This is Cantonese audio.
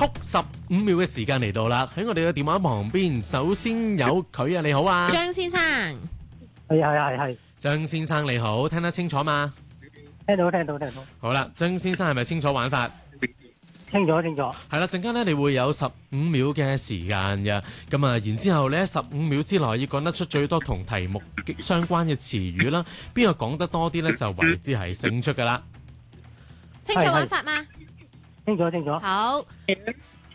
速15秒嘅時間嚟到啦，喺我哋嘅電話旁邊，首先有佢啊，你好啊， 張先生， 係。 張先生你好，聽得清楚嗎？ 聽到。 好啦，張先生係咪清楚玩法？ 清楚。 係啦，陣間咧你會有15秒嘅時間嘅，咁啊，然之後咧15秒之內要講得出最多同題目相關嘅詞語啦，邊個講得多啲咧就為之係勝出噶啦。 清楚玩法嗎？ 清楚。 好，